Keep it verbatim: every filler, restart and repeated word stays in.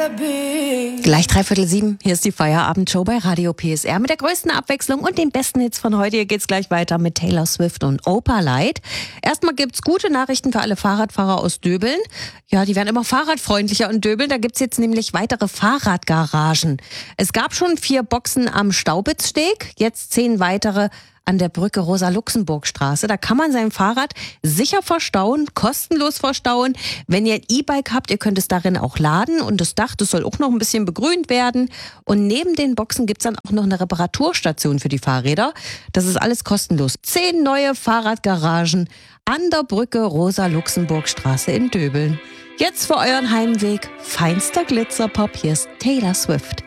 Gleich dreiviertel sieben, hier ist die Feierabendshow bei Radio P S R mit der größten Abwechslung und den besten Hits von heute. Hier geht's gleich weiter mit Taylor Swift und Opalite. Erstmal gibt's gute Nachrichten für alle Fahrradfahrer aus Döbeln. Ja, die werden immer fahrradfreundlicher in Döbeln. Da gibt's jetzt nämlich weitere Fahrradgaragen. Es gab schon vier Boxen am Staubitzsteg, jetzt zehn weitere an der Brücke Rosa-Luxemburg-Straße. Da kann man sein Fahrrad sicher verstauen, kostenlos verstauen. Wenn ihr ein E-Bike habt, ihr könnt es darin auch laden und das Dach, das soll auch noch ein bisschen begrünt werden. Und neben den Boxen gibt's dann auch noch eine Reparaturstation für die Fahrräder. Das ist alles kostenlos. Zehn neue Fahrradgaragen an der Brücke Rosa-Luxemburg-Straße in Döbeln. Jetzt für euren Heimweg feinster Glitzerpop, hier ist Taylor Swift.